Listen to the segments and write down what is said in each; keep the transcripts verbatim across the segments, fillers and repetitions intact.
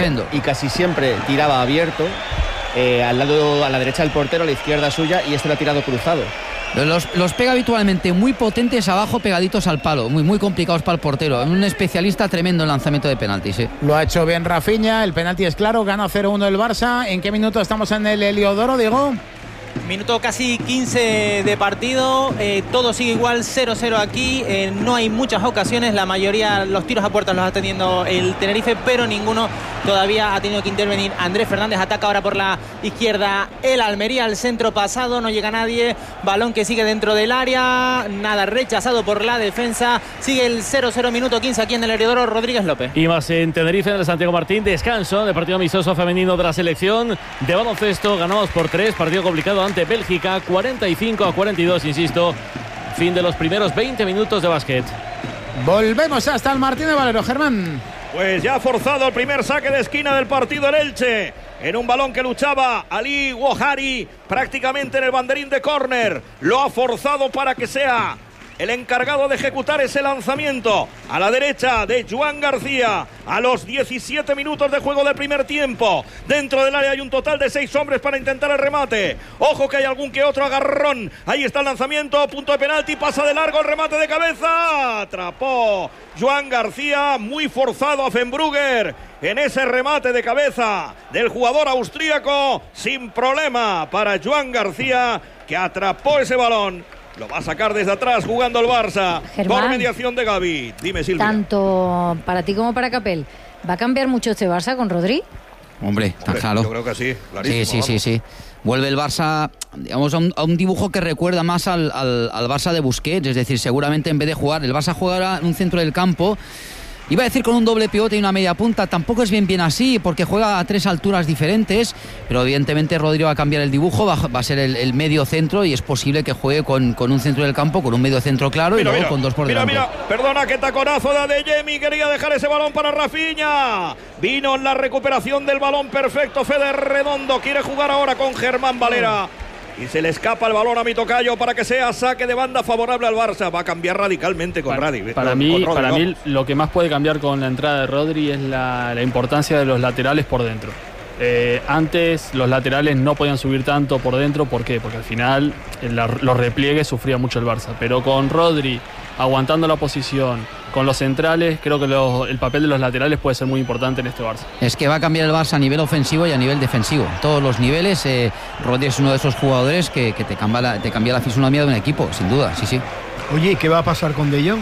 tremendo. Y casi siempre tiraba abierto, eh, al lado, a la derecha del portero, a la izquierda suya, y este lo ha tirado cruzado. Los, los pega habitualmente muy potentes abajo, pegaditos al palo, muy, muy complicados para el portero. Un especialista tremendo en lanzamiento de penaltis. ¿eh? Lo ha hecho bien Rafinha, el penalti es claro, gana cero uno el Barça. ¿En qué minuto estamos en el Heliodoro, Diego? Minuto casi quince de partido, eh, todo sigue igual, cero cero aquí, eh, no hay muchas ocasiones, la mayoría, los tiros a puertas los está teniendo el Tenerife, pero ninguno todavía ha tenido que intervenir. Andrés Fernández ataca ahora por la izquierda, el Almería al centro pasado, no llega nadie, balón que sigue dentro del área, nada, rechazado por la defensa, sigue el cero cero, minuto quince aquí en el Heliodoro. Rodríguez López. Y más en Tenerife, en el Santiago Martín, descanso del partido amistoso femenino de la selección de baloncesto, ganamos por tres, partido complicado ante Bélgica, cuarenta y cinco a cuarenta y dos, insisto, fin de los primeros veinte minutos de básquet. Volvemos hasta el Martín de Valero, Germán. Pues ya ha forzado el primer saque de esquina del partido el Elche, en un balón que luchaba Ali Wohari prácticamente en el banderín de córner, lo ha forzado para que sea el encargado de ejecutar ese lanzamiento a la derecha de Joan García a los diecisiete minutos de juego del primer tiempo. Dentro del área hay un total de seis hombres para intentar el remate. Ojo que hay algún que otro agarrón. Ahí está el lanzamiento, punto de penalti, pasa de largo el remate de cabeza. Atrapó Joan García, muy forzado a Fenbrugger en ese remate de cabeza del jugador austríaco. Sin problema para Joan García, que atrapó ese balón. Lo va a sacar desde atrás jugando el Barça. Germán, por mediación de Gavi. Dime, Silvia. Tanto para ti como para Capel, ¿va a cambiar mucho este Barça con Rodri? Hombre, está Hombre, claro. Yo creo que sí, clarísimo. Sí, sí, sí, sí. Vuelve el Barça, digamos, a un, a un dibujo que recuerda más al, al, al Barça de Busquets. Es decir, seguramente en vez de jugar, el Barça jugará en un centro del campo. Iba a decir con un doble pivote y una media punta, tampoco es bien bien así, porque juega a tres alturas diferentes, pero evidentemente Rodri va a cambiar el dibujo, va, va a ser el, el medio centro, y es posible que juegue con, con un centro del campo, con un medio centro claro, mira, y luego mira, con dos por mira, delante. Mira, perdona, qué taconazo de Adeyemi, quería dejar ese balón para Rafinha. Vino en la recuperación del balón perfecto Fede Redondo, quiere jugar ahora con Germán Valera. Y se le escapa el balón a mi tocayo para que sea saque de banda favorable al Barça. Va a cambiar radicalmente con para, Radi. Para, con, mí, con Rodri, para ¿no? mí lo que más puede cambiar con la entrada de Rodri es la, la importancia de los laterales por dentro. Eh, antes los laterales no podían subir tanto por dentro. ¿Por qué? Porque al final en la, los repliegues sufría mucho el Barça. Pero con Rodri aguantando la posición, con los centrales, creo que los, el papel de los laterales puede ser muy importante en este Barça. Es que va a cambiar el Barça a nivel ofensivo y a nivel defensivo. Todos los niveles. eh, Rodri es uno de esos jugadores que, que te, cambia la, te cambia la fisonomía de un equipo, sin duda, sí, sí. Oye, ¿y qué va a pasar con De Jong?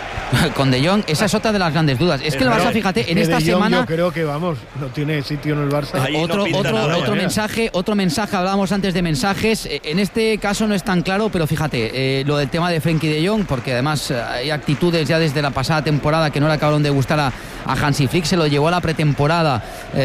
Con De Jong, esa es otra de las grandes dudas. Es que el Barça, fíjate, en esta De Jong, semana... yo creo que, vamos, no tiene sitio en el Barça. Ahí otro no otro, nada, otro mensaje, otro mensaje, hablábamos antes de mensajes. En este caso no es tan claro, pero fíjate, eh, lo del tema de Frenkie De Jong, porque además eh, hay actitudes ya desde la pasada temporada que no le acabaron de gustar a, a Hansi Flick. Se lo llevó a la pretemporada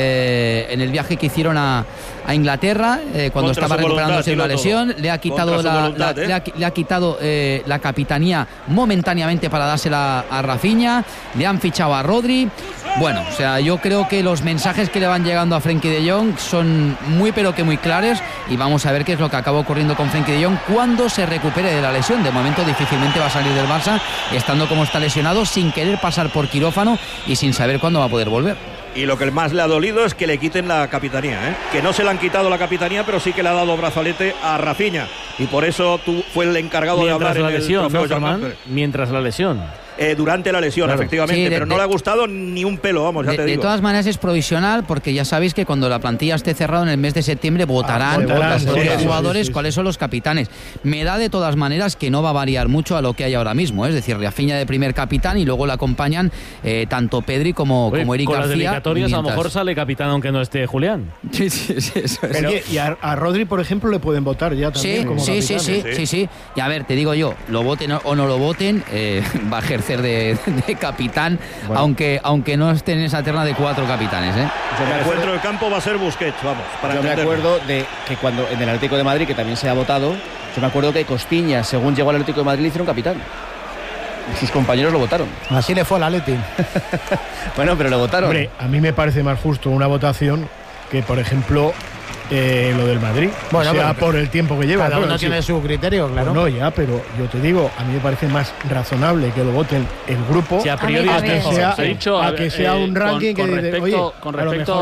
eh, en el viaje que hicieron a, a Inglaterra, eh, cuando Contra estaba recuperándose de una lesión. Le ha quitado la, voluntad, la, ¿eh? le, ha, le ha quitado eh, la capitanía momentáneamente para dársela a Rafinha. Le han fichado a Rodri. Bueno, o sea, yo creo que los mensajes que le van llegando a Frenkie De Jong son muy pero que muy claros, y vamos a ver qué es lo que acaba ocurriendo con Frenkie De Jong cuando se recupere de la lesión. De momento difícilmente va a salir del Barça, estando como está lesionado, sin querer pasar por quirófano y sin saber cuándo va a poder volver. Y lo que más le ha dolido es que le quiten la capitanía, ¿eh? Que no se le han quitado la capitanía, pero sí que le ha dado brazalete a Rafinha, y por eso tú fue el encargado mientras de hablar la en lesión, el trofeo, ¿no, Germán? Mientras la lesión. Eh, durante la lesión, claro. Efectivamente, sí, de, pero no de, le ha gustado ni un pelo, vamos, ya de, te digo. De todas maneras es provisional, porque ya sabéis que cuando la plantilla esté cerrada en el mes de septiembre votarán, ah, votarán sí, los sí, jugadores sí, sí, sí. cuáles son los capitanes. Me da de todas maneras que no va a variar mucho a lo que hay ahora mismo, es decir, Rafinha de primer capitán y luego le acompañan eh, tanto Pedri como, Oye, como Eric con García. Las dedicatorias mientras... a lo mejor sale capitán aunque no esté Julián. Sí, sí, sí, eso es. Pero, Oye, y a, a Rodri, por ejemplo, le pueden votar ya también sí, como sí, capitán. Sí, sí, sí, sí, sí. Y a ver, te digo yo, lo voten o no lo voten, eh, va a ejercer de, de capitán, bueno. aunque aunque no esté en esa terna de cuatro capitanes, ¿eh? El encuentro del campo va a ser Busquets, vamos. Para yo me acuerdo de que cuando en el Atlético de Madrid, que también se ha votado, yo me acuerdo que Costiña, según llegó al Atlético de Madrid, le hicieron capitán. Sus compañeros lo votaron. Así le fue al Atleti. Bueno, pero lo votaron. Hombre, a mí me parece más justo una votación que, por ejemplo, eh, lo del Madrid. Bueno, o sea, pero, por el tiempo que lleva. Cada claro, uno sí. tiene su criterio, claro. No, ya, pero yo te digo, a mí me parece más razonable que lo vote el, el grupo si a priori a, a que sea, se ha dicho, a que sea eh, un ranking con, que con dice, respecto, oye, con a lo respecto